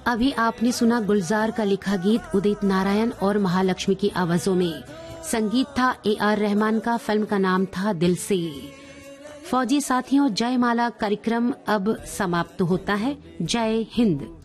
अभी आपने सुना गुलजार का लिखा गीत उदित नारायण और महालक्ष्मी की आवाजों में। संगीत था AR रहमान का, फिल्म का नाम था दिल से। फौजी साथियों, जयमाला कार्यक्रम अब समाप्त होता है। जय हिंद।